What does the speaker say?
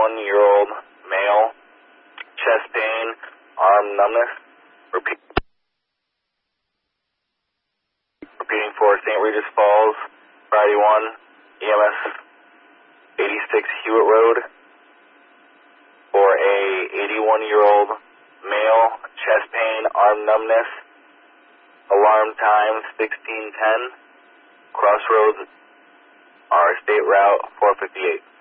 81-year-old male, chest pain, arm numbness. Repeating for St. Regis Falls, Friday 1, EMS 86 Hewitt Road. For a 81-year-old male, chest pain, arm numbness, alarm time 1610, Crossroads, our state route 458.